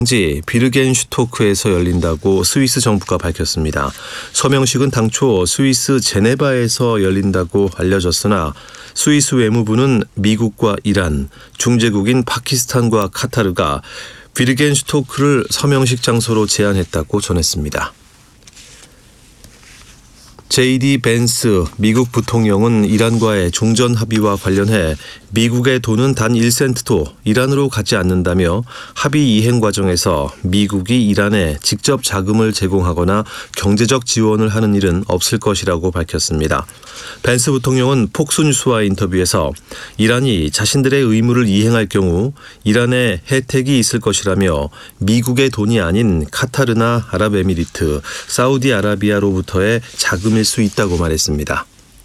지 비르겐슈토크에서 열린다고 스위스 정부가 밝혔습니다. 서명식은 당초 스위스 제네바에서 열린다고 알려졌으나 스위스 외무부는 미국과 이란, 중재국인 파키스탄과 카타르가 비르겐슈토크를 서명식 장소로 제안했다고 전했습니다. JD 벤스 미국 부통령은 이란과의 종전 합의와 관련해 미국의 돈은 단 1센트도 이란으로 가지 않는다며 합의 이행 과정에서 미국이 이란에 직접 자금을 제공하거나 경제적 지원을 하는 일은 없을 것이라고 밝혔습니다. 벤스 부통령은 폭스뉴스와 인터뷰에서 이란이 자신들의 의무를 이행할 경우 이란에 혜택이 있을 것이라며 미국의 돈이 아닌 카타르나 아랍에미리트, 사우디아라비아로부터의 자금일 수 있다고 말했습니다.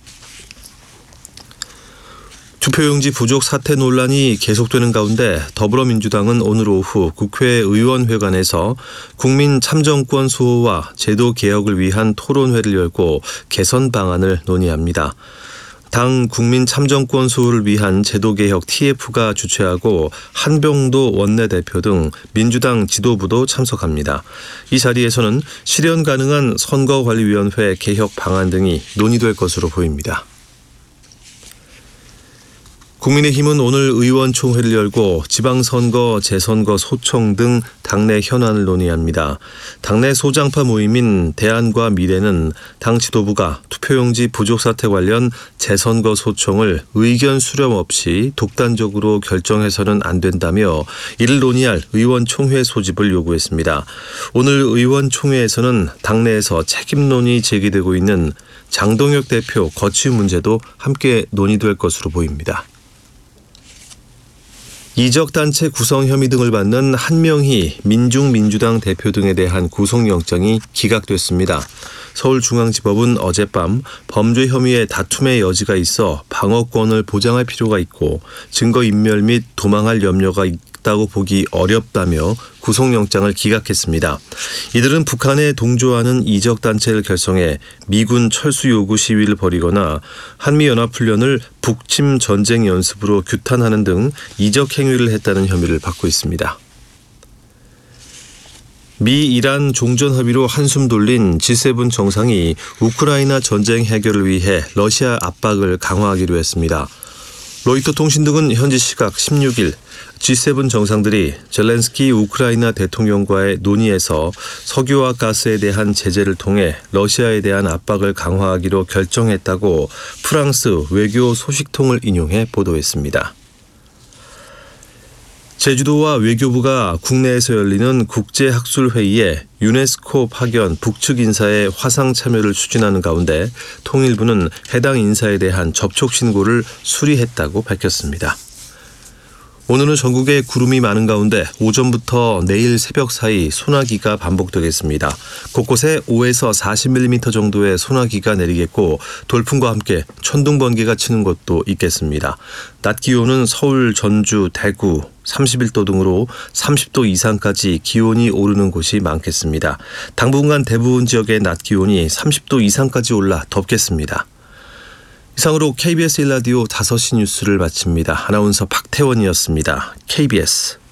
투표용지 부족 사태 논란이 계속되는 가운데 더불어민주당은 오늘 오후 국회의원회관에서 국민 참정권 수호와 제도 개혁을 위한 토론회를 열고 개선 방안을 논의합니다. 당 국민 참정권 수호를 위한 제도개혁 TF가 주최하고 한병도 원내대표 등 민주당 지도부도 참석합니다. 이 자리에서는 실현 가능한 선거관리위원회 개혁 방안 등이 논의될 것으로 보입니다. 국민의힘은 오늘 의원총회를 열고 지방선거, 재선거 소청 등 당내 현안을 논의합니다. 당내 소장파 모임인 대안과 미래는 당 지도부가 투표용지 부족 사태 관련 재선거 소청을 의견 수렴 없이 독단적으로 결정해서는 안 된다며 이를 논의할 의원총회 소집을 요구했습니다. 오늘 의원총회에서는 당내에서 책임론이 제기되고 있는 장동혁 대표 거취 문제도 함께 논의될 것으로 보입니다. 이적단체 구성 혐의 등을 받는 한명희 민중민주당 대표 등에 대한 구속영장이 기각됐습니다. 서울중앙지법은 어젯밤 범죄 혐의의 다툼의 여지가 있어 방어권을 보장할 필요가 있고 증거인멸 및 도망할 염려가 있다고 보기 어렵다며 구속영장을 기각했습니다. 이들은 북한에 동조하는 이적단체를 결성해 미군 철수 요구 시위를 벌이거나 한미연합훈련을 북침 전쟁 연습으로 규탄하는 등 이적 행위를 했다는 혐의를 받고 있습니다. 미 이란 종전 합의로 한숨 돌린 G7 정상이 우크라이나 전쟁 해결을 위해 러시아 압박을 강화하기로 했습니다. 로이터 통신 등은 현지 시각 16일 G7 정상들이 젤렌스키 우크라이나 대통령과의 논의에서 석유와 가스에 대한 제재를 통해 러시아에 대한 압박을 강화하기로 결정했다고 프랑스 외교 소식통을 인용해 보도했습니다. 제주도와 외교부가 국내에서 열리는 국제학술회의에 유네스코 파견 북측 인사의 화상 참여를 추진하는 가운데 통일부는 해당 인사에 대한 접촉 신고를 수리했다고 밝혔습니다. 오늘은 전국에 구름이 많은 가운데 오전부터 내일 새벽 사이 소나기가 반복되겠습니다. 곳곳에 5에서 40mm 정도의 소나기가 내리겠고 돌풍과 함께 천둥 번개가 치는 곳도 있겠습니다. 낮 기온은 서울, 전주, 대구 31도 등으로 30도 이상까지 기온이 오르는 곳이 많겠습니다. 당분간 대부분 지역의 낮 기온이 30도 이상까지 올라 덥겠습니다. 이상으로 KBS 1라디오 5시 뉴스를 마칩니다. 아나운서 박태원이었습니다. KBS